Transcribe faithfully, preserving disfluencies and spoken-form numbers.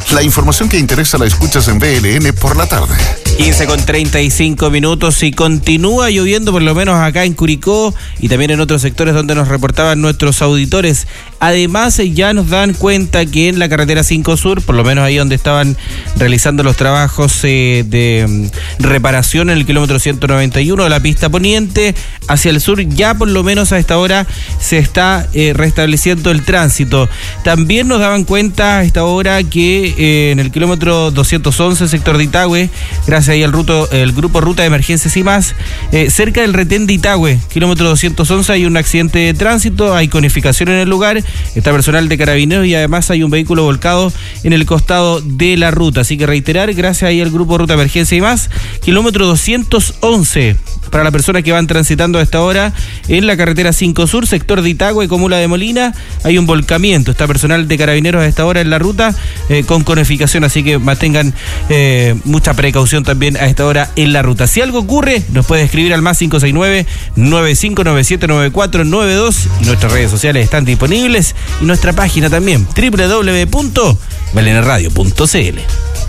La información que interesa la escuchas en B L N por la tarde. quince con treinta y cinco minutos y continúa lloviendo, por lo menos acá en Curicó y también en otros sectores donde nos reportaban nuestros auditores. Además, ya nos dan cuenta que en la carretera cinco Sur, por lo menos ahí donde estaban realizando los trabajos eh, de um, reparación en el kilómetro ciento noventa y uno de la pista poniente hacia el sur, ya por lo menos a esta hora se está eh, restableciendo el tránsito. También nos daban cuenta a esta hora que eh, en el kilómetro doscientos once, sector de Itagüe, gracias ahí al ruto, el grupo Ruta de Emergencias y más, eh, cerca del retén de Itagüe, kilómetro doscientos once, hay un accidente de tránsito, hay conificación en el lugar, está personal de carabineros y además hay un vehículo volcado en el costado de la ruta. Así que reiterar, gracias ahí al grupo Ruta de Emergencia y más, kilómetro doscientos once, para las personas que van transitando a esta hora en la carretera cinco Sur, sector de Itagüe, Comuna de Molina, hay un volcamiento, está personal de carabineros a esta hora en la ruta eh, con conificación, así que mantengan eh, mucha precaución también a esta hora en la ruta. Si algo ocurre, nos puede escribir al más cinco seis nueve, nueve cinco nueve siete, nueve cuatro nueve dos y nuestras redes sociales están disponibles y nuestra página también, doble u doble u doble u punto b l n radio punto c l.